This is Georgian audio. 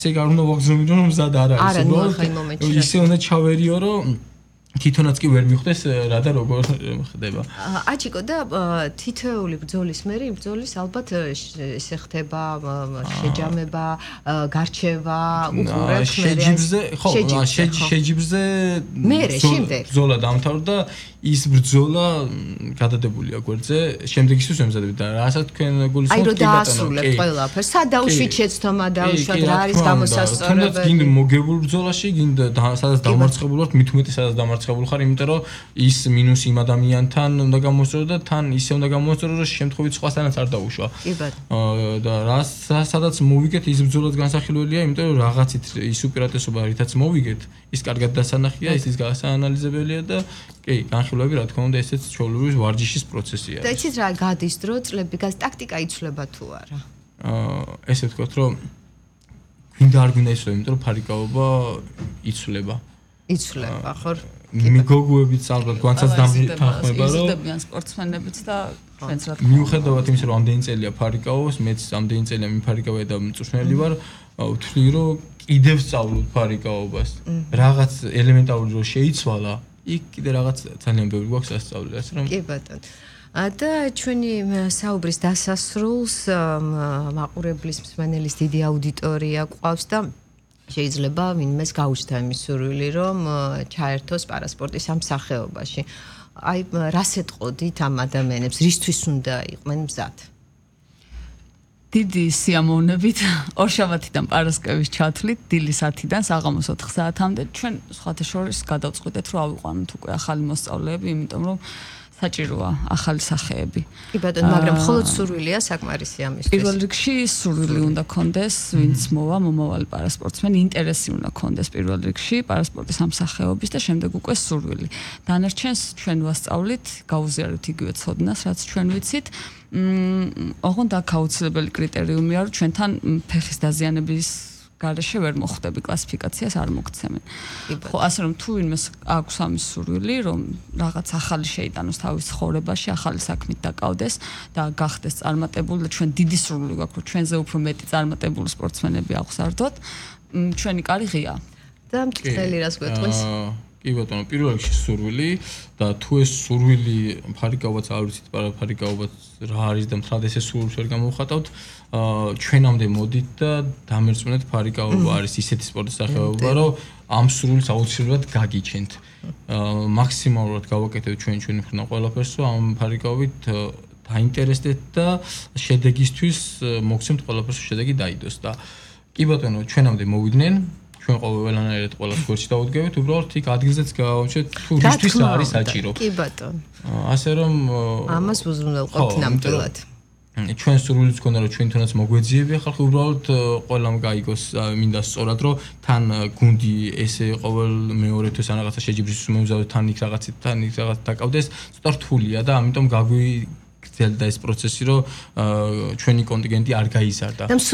ეგ არ უნდა ვაგზავნო რომ მზად არ არის. არა, ნუ ხა იმ მომენტში. ისე უნდა ჩავერიო რომ თვითონაც კი ვერ მიხვდეს რა და როგორ ხდება. აჩიკო და თითოეული ბრძოლის მერე იმ ბრძოლის ალბათ ესე ხდება შეჯამება, გარჩევა, უყურებს შეჯიბზე, ხო, შეჯიბზე მერე შემდეგ ბრძოლა დამთავრდა ის ბრძოლა გადადებულია გვერდზე, შემდეგისთვის ემზადებით და რასაც თქვენ გულისხმობთ კი ბატონო. აი რომ დაასრულებთ ყველაფერს, სად დაუშვით შეცდომა, დაუშვათ რა არის გამოსასწორებელი. თუნდაც გინდა მოგებულ ბრძოლაში, გინდა სადაც დამარცხებული ვართ, მით უმეტეს სადაც დამარცხებული ხარ, იმიტომ რომ ის მინუს იმ ადამიანთან უნდა გამოსწორო და თან ისე უნდა გამოსწორო, რომ შემთხვევით სხვასთანაც არ დაუშვა. კი ბატონო. და სადაც მოვიგეთ ის ბრძოლაც განსახილველია, იმიტომ რომ რაღაცით ის უპირატესობა რითაც მოვიგეთ, ის კარგად დასანახია, ის გასაანალიზებელია და კი, განხილვები რა თქმა უნდა ესეც ჩვეულებრივი ვარჯიშის პროცესია. და იცით რა გადის დრო, წლები გადის, ტაქტიკა იცვლება თუ არა? ესე ვთქვათ, რომ გვინდა არ გვინდა იცვლება, იმიტომ რომ ფარიკაობა იცვლება. იცვლება, ხო? მიგოგუებიც ალბათ გვანცაც დამთანხმება, რომ იზრდებიან სპორტსმენებიც და ჩვენც რა თქმა უნდა. მიუხედავად იმისა, რომ ამდენი წელია ფარიკაობს, მეც ამდენი წელია მიფარიკავია და მწვრთნელი ვარ, ვთვლი, რომ კიდევ სწავლობ ფარიკაობას. რაღაც ელემენტარული რო შეიცვალა, იქ კიდე რაღაც ძალიან ბევრი გვაქვს ასწავლე, ასე რომ კი ბატონო. და ჩვენი საუბრის დასასრულს მაყურებლის მსმენელის დიდი აუდიტორია გვყავს და შეიძლება ვინმეს გაუჩნდა იმის სურვილი, რომ ჩაერთოს პარასპორტის ამ სახეობაში. აი, რას ეტყოდით ამ ადამიანებს, რისთვის უნდა იყვნენ მზად? დიდი სიამოვნებით ორშაბათიდან პარასკევის ჩათვლით, დილის 10-დან საღამოს 4 საათამდე ჩვენ სხვათა შორის გადავწყვიტეთ, რომ ავიყვანოთ უკვე ახალი მოსწავლეები, იმიტომ რომ საჭიროა ახალი სახეები. კი ბატონო, მაგრამ მხოლოდ სურვილია საკმარისი ამისთვის. პირველ რიგში სურვილი უნდა კონდეს, ვინც მოვა მომავალი პარასპორტსმენი, ინტერესი უნდა კონდეს პირველ რიგში პარასპორტის ამ სახეობის და შემდეგ უკვე სურვილი. დანარჩენს ჩვენ ვასწავლით, გაუზიაროთ იგივე ცოდნას, რაც ჩვენ ვიცით. ოღონდ აქ აუცილებელი კრიტერიუმია, რომ ჩვენთან ფეხის დაზიანების გარეშე ვერ მოხვდები, კლასიფიკაციას არ მოგცემენ. ხო, ასე რომ თუ ვინმეს აქვს ამის სურვილი, რომ რაღაც ახალი შეიტანოს თავის ცხოვრებაში, ახალი საქმით დაკავდეს და გახდეს წარმატებული და ჩვენ დიდი სურვილი გვაქვს, რომ ჩვენზე უფრო მეტი წარმატებული სპორტსმენები აღზარდოთ, ჩვენი კარი ღია. და მწვრთნელი რას გვეტყვის? კი ბატონო, პირველ რიგში სურვილი და თუ ეს სურვილი ფარიკაობაც არ ვიცით, ფარიკაობაც რა არის და მთლად ესე სურვილს ვერ გამოვხატავთ, ჩვენამდე მოდით და დამერწმუნეთ ფარიკაობა არის ისეთი სპორტის სახეობა, რომ ამ სურვილს აუცილებლად გაგიჩენთ. მაქსიმალურად გავაკეთებთ ჩვენი მხრიდან ყველაფერს, რომ ამ ფარიკაობით დაინტერესდეთ და შედეგისთვის მოგცემთ ყველაფერს, რომ შედეგი დაიდოს და კი ბატონო, ჩვენამდე მოვიდნენ ჩვენ ყველანაირად ყველას გვერდში დავუდგებით, უბრალოდ იქ ადგილზეც გავამჩნევთ თუ რისთვის არის საჭირო. კი ბატონო. ასე რომ ამას უზრუნველყოფთ ნამდვილად. ჩვენ სურვილიც გქონდა რომ ჩვენ თუნდაც მოგვეძიებია ხალხი უბრალოდ ყველამ გაიგოს მინდა სწორად რომ თან გუნდი ესე ყოველ მეორე თვის ან რაღაცა შეჯიბრის მომზადოთ თან იქ რაღაცით თან იქ რაღაც დაკავდეს ცოტა რთულია და ამიტომ გაგვიგრძელდა ეს პროცესი რომ ჩვენი კონტინგენტი არ გაიზარდა.